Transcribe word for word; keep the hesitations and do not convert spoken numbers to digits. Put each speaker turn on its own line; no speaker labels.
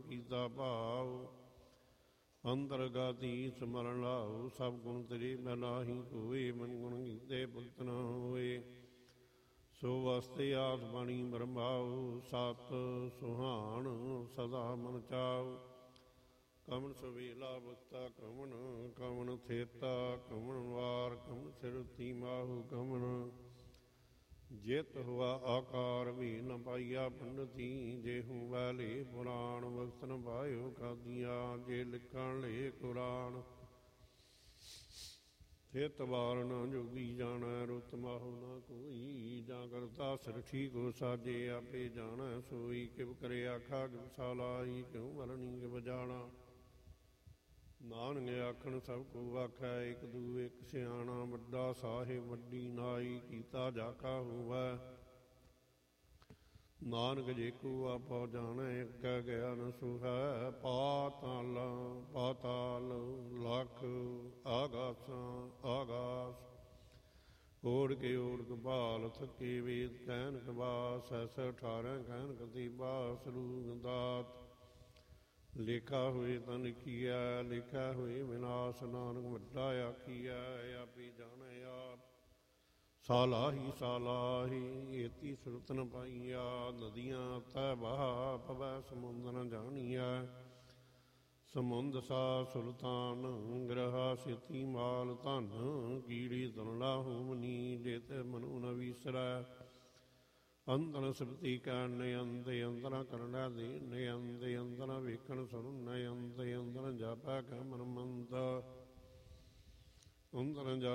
ਕੀਤਾ ਭਾਉ। ਅੰਤਰਗਾਤੀ ਸਮਰਨ ਲਾਉ ਸਭ ਗੁਣ ਤੇਰੇ ਮੈਂ ਨਾਹੀ ਕੋਏ। ਮਨ ਗੁਣ ਕੀਤੇ ਭੁਗਤ ਨ ਹੋਏ। ਸੋ ਵਸਤੇ ਆਸ ਬਾਣੀ ਬ੍ਰਹਮਾਉ। ਸਤ ਸੁਹਾਣ ਸਦਾ ਮਨ ਚਾਉ। ਕਮਨ ਸਵੇਲਾ ਬਖਤਾ ਕਮਨ ਕਮਨ ਥੇਤਾ ਕਮਨ ਵਾਰ ਕਮਨ ਸਿਰ ਤੀਮਾਹੂ ਕਮਨ। ਜਿਤ ਹੁਆ ਆਕਾਰ ਵੀ ਨ ਪਾਈਆ ਪੰਡਤੀ। ਜੇਹੂ ਵੈਲੇ ਪੁਰਾਣ ਵਕਤ ਨ ਪਾਇਓ ਖਾਦੀਆਂ। ਜੇ ਲਿਖਣ ਲੇ ਕੁਰਾਨ ਥਿਤ ਵਾਰ ਨ ਜੋਗੀ ਜਾਣੈ। ਰੁਤ ਮਾਹੂ ਨ ਕੋਈ ਜਾਂ ਕਰਤਾ ਸਿਰਠੀ ਕੋ ਸਾਜੇ। ਆਪੇ ਜਾਣੈ ਸੋਈ ਕਿਵ ਕਰੇ ਆਖਾ ਕਿਵ ਸਾਲਾਈ। ਕਿਉ ਮਰਨੀ ਕਿਵ ਜਾਣਾ ਨਾਨਕ ਆਖਣ ਸਭ ਕੋ ਆਖੈ। ਇੱਕ ਦੂ ਇੱਕ ਸਿਆਣਾ ਵੱਡਾ ਸਾਹਿਬ ਵੱਡੀ ਨਾਈ। ਕੀਤਾ ਜਾਕਾ ਹੋਵੈ ਨਾਨਕ ਜੇ ਕੋ ਆਪੋ ਜਾਣੈ। ਇੱਕ ਗਿਆਨ ਸੁਹੈ ਪਾਤਾਲ ਪਾਤਾਲ ਲੱਖ ਆਗਾਸਾਂ ਆਗਾਸ। ਓੜ ਕੇ ਓੜਕ ਭਾਲ ਥਕੇ ਵੇਦ ਕਹਿਨ ਕਬਾਸ। ਐਸ ਅਠਾਰਾਂ ਕਹਿਨ ਕਤੀ ਬਾਸ ਰੂਗ ਦਾਤ। ਲੇਖਾ ਹੋਏ ਤਾਂ ਲਿਖੀਐ ਲਿਖਿਆ ਹੋਏ ਵਿਨਾਸ਼। ਨਾਨਕ ਵੱਡਾ ਆਖੀਐ ਆਪੇ ਜਾਣੈ ਆਪ। ਸਾਲਾਹੀ ਸਾਲਾਹੀ ਏਤੀ ਸੁਰਤ ਨ ਪਾਈਆ। ਨਦੀਆਂ ਤੈ ਬਹਾ ਪਵੈ ਸਮੁੰਦ ਨ ਜਾਣੀਐ। ਸਮੁੰਦ ਸਾ ਸੁਲਤਾਨ ਗ੍ਰਹਾ ਸੇਤੀ ਮਾਲ ਧਨ। ਕੀੜੀ ਤਨਲਾ ਹੋਮਨੀ ਜਿਤ ਮਨੁ ਨ ਵੀਸਰੈ। ਅੰਤਰ ਸਿਰਤੀ ਕਰਨ ਨਿਅੰਤ ਅੰਤਰ ਕਰਨਾ ਦੇ ਨਿਅੰਤ ਅੰਤਰ ਵੇਖਣ ਸੁਣ ਨਿਅੰਤ ਅੰਤਰ ਜਾਪੈ ਕੈ ਮਨ ਮੰਤ। ਅੰਤਰ